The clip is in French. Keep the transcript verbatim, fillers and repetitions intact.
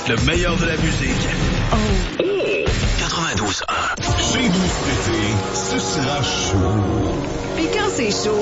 Le meilleur de la musique. Oh. quatre-vingt-douze un. Chez vous cet été, ce sera chaud. Puis quand c'est chaud,